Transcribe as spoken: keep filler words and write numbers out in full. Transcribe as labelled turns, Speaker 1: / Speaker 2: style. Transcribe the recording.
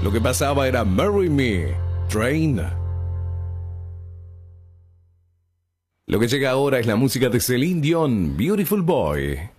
Speaker 1: Lo que pasaba era Marry Me, Train. Lo que llega ahora es la música de Celine Dion, Beautiful Boy.